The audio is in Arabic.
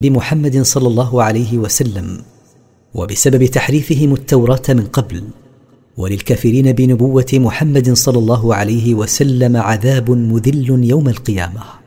بمحمد صلى الله عليه وسلم، وبسبب تحريفهم التوراة من قبل. وللكافرين بنبوة محمد صلى الله عليه وسلم عذاب مذل يوم القيامة.